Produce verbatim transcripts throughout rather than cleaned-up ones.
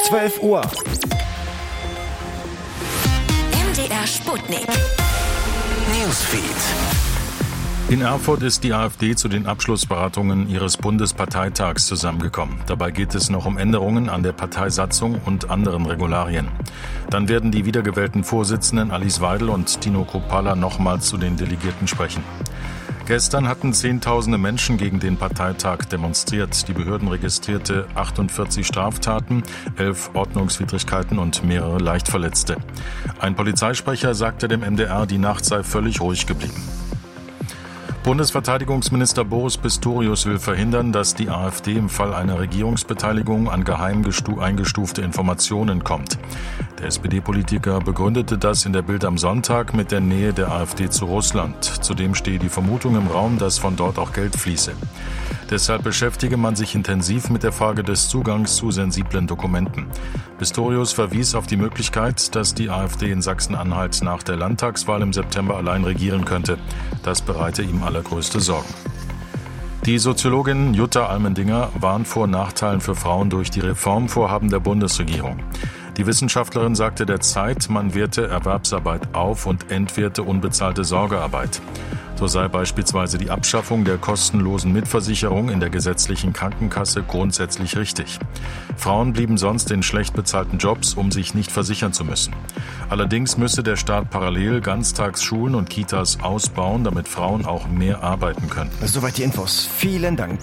zwölf Uhr. M D R Sputnik. Newsfeed. In Erfurt ist die AfD zu den Abschlussberatungen ihres Bundesparteitags zusammengekommen. Dabei geht es noch um Änderungen an der Parteisatzung und anderen Regularien. Dann werden die wiedergewählten Vorsitzenden Alice Weidel und Tino Kruppalla nochmals zu den Delegierten sprechen. Gestern hatten Zehntausende Menschen gegen den Parteitag demonstriert. Die Behörden registrierte achtundvierzig Straftaten, elf Ordnungswidrigkeiten und mehrere Leichtverletzte. Ein Polizeisprecher sagte dem M D R, die Nacht sei völlig ruhig geblieben. Bundesverteidigungsminister Boris Pistorius will verhindern, dass die AfD im Fall einer Regierungsbeteiligung an geheim gestu- eingestufte Informationen kommt. Der S P D-Politiker begründete das in der Bild am Sonntag mit der Nähe der AfD zu Russland. Zudem stehe die Vermutung im Raum, dass von dort auch Geld fließe. Deshalb beschäftige man sich intensiv mit der Frage des Zugangs zu sensiblen Dokumenten. Pistorius verwies auf die Möglichkeit, dass die AfD in Sachsen-Anhalt nach der Landtagswahl im September allein regieren könnte. Das bereite ihm allergrößte Sorgen. Die Soziologin Jutta Almendinger warnt vor Nachteilen für Frauen durch die Reformvorhaben der Bundesregierung. Die Wissenschaftlerin sagte der Zeit, man werte Erwerbsarbeit auf und entwerte unbezahlte Sorgearbeit. So sei beispielsweise die Abschaffung der kostenlosen Mitversicherung in der gesetzlichen Krankenkasse grundsätzlich richtig. Frauen blieben sonst in schlecht bezahlten Jobs, um sich nicht versichern zu müssen. Allerdings müsse der Staat parallel Ganztagsschulen und Kitas ausbauen, damit Frauen auch mehr arbeiten können. Soweit die Infos. Vielen Dank.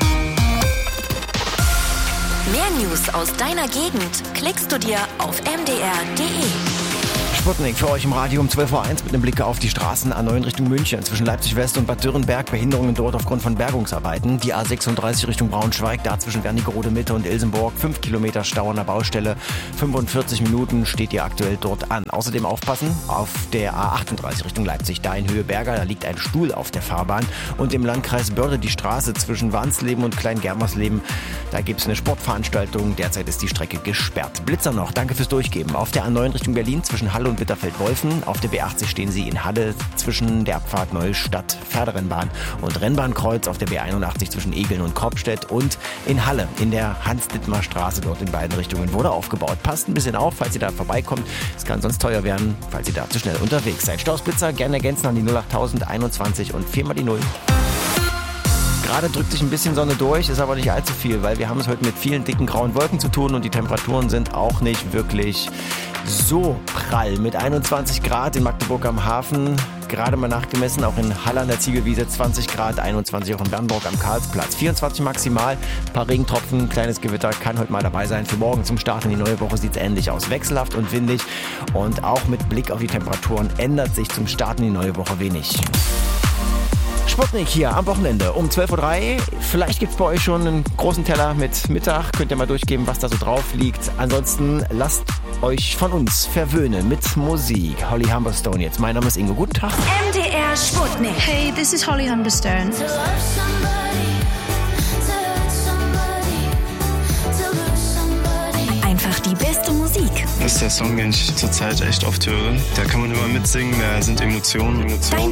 Mehr News aus deiner Gegend klickst du dir auf m d r punkt d e. Sputnik für euch im Radio um zwölf Uhr eins mit einem Blick auf die Straßen A neun Richtung München. Zwischen Leipzig West und Bad Dürrenberg Behinderungen dort aufgrund von Bergungsarbeiten. Die A sechsunddreißig Richtung Braunschweig, da zwischen Wernigerode Mitte und Ilsenburg. fünf Kilometer Stau an der Baustelle. fünfundvierzig Minuten steht ihr aktuell dort an. Außerdem aufpassen auf der A achtunddreißig Richtung Leipzig. Da in Höhe Berger, da liegt ein Stuhl auf der Fahrbahn. Und im Landkreis Börde die Straße zwischen Wansleben und Klein-Germersleben. Da gibt es eine Sportveranstaltung. Derzeit ist die Strecke gesperrt. Blitzer noch, danke fürs Durchgeben. Auf der A neun Richtung Berlin zwischen Halle und Bitterfeld-Wolfen. Auf der B achtzig stehen sie in Halle zwischen der Abfahrt Neustadt Pferderennbahn und Rennbahnkreuz. Auf der B einundachtzig zwischen Egeln und Korbstedt und in Halle in der Hans-Dittmar-Straße dort in beiden Richtungen wurde aufgebaut. Passt ein bisschen auf, falls ihr da vorbeikommt. Es kann sonst teuer werden, falls ihr da zu schnell unterwegs seid. Stausblitzer gerne ergänzen an die null acht null null einundzwanzig und viermal die null. Gerade drückt sich ein bisschen Sonne durch, ist aber nicht allzu viel, weil wir haben es heute mit vielen dicken grauen Wolken zu tun und die Temperaturen sind auch nicht wirklich so prall. Mit einundzwanzig Grad in Magdeburg am Hafen, gerade mal nachgemessen, auch in Halle an der Ziegelwiese zwanzig Grad, einundzwanzig auch in Bernburg am Karlsplatz. vierundzwanzig maximal, ein paar Regentropfen, kleines Gewitter kann heute mal dabei sein. Für morgen zum Start in die neue Woche sieht es ähnlich aus. Wechselhaft und windig und auch mit Blick auf die Temperaturen ändert sich zum Start in die neue Woche wenig. Sputnik hier am Wochenende um zwölf Uhr drei. Vielleicht gibt es bei euch schon einen großen Teller mit Mittag. Könnt ihr mal durchgeben, was da so drauf liegt. Ansonsten lasst euch von uns verwöhnen mit Musik. Holly Humberstone jetzt. Mein Name ist Ingo. Guten Tag. M D R Sputnik. Hey, this is Holly Humberstone. Einfach die beste Musik. Das ist der Song, den ich zurzeit echt oft höre. Da kann man immer mitsingen, da sind Emotionen. Emotionen.